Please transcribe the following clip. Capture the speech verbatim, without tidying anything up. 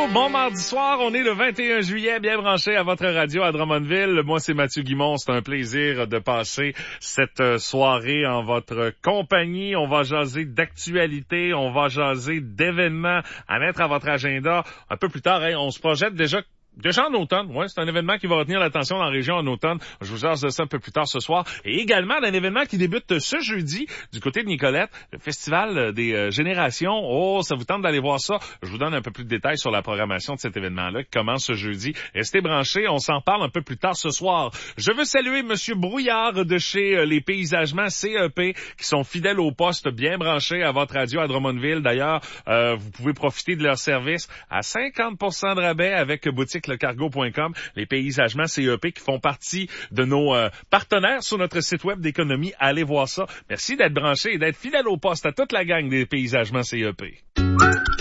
bon mardi soir, on est le vingt et un juillet, bien branché à votre radio à Drummondville. Moi, c'est Mathieu Guimond, c'est un plaisir de passer cette soirée en votre compagnie. On va jaser d'actualité, on va jaser d'événements à mettre à votre agenda. Un peu plus tard, hein, on se projette déjà Déjà en automne, ouais, c'est un événement qui va retenir l'attention dans la région en automne. Je vous jase de ça un peu plus tard ce soir. Et également d'un événement qui débute ce jeudi du côté de Nicolette, le Festival des euh, Générations. Oh, ça vous tente d'aller voir ça? Je vous donne un peu plus de détails sur la programmation de cet événement-là qui commence ce jeudi. Restez branchés, on s'en parle un peu plus tard ce soir. Je veux saluer Monsieur Brouillard de chez euh, Les Paysagements C E P qui sont fidèles au poste, bien branchés à votre radio à Drummondville. D'ailleurs, euh, vous pouvez profiter de leur service à cinquante pour cent de rabais avec boutique le cargo point com, les paysagements C E P qui font partie de nos euh, partenaires sur notre site web d'économie. Allez voir ça. Merci d'être branchés et d'être fidèles au poste à toute la gang des paysagements C E P.